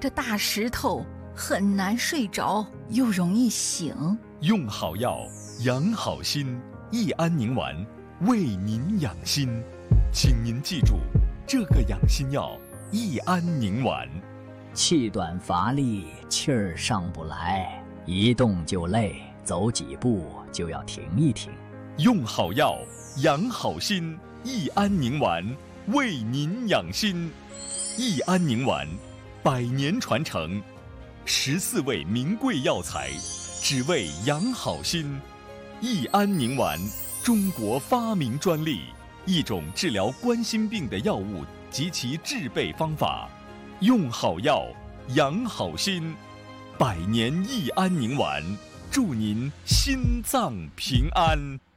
着大石头，很难睡着，又容易醒。 用好药，养好心，益安宁丸为您养心。请您记住这个养心药益安宁丸。 气短乏力，气儿上不来，一动就累，走几步就要停一停。 用好药，养好心，益安宁丸为您养心。益安宁丸100年传承，14味名贵药材，只为养好心。益安宁丸，中国发明专利，一种治疗冠心病的药物及其制备方法。用好药，养好心，100年益安宁丸，祝您心脏平安。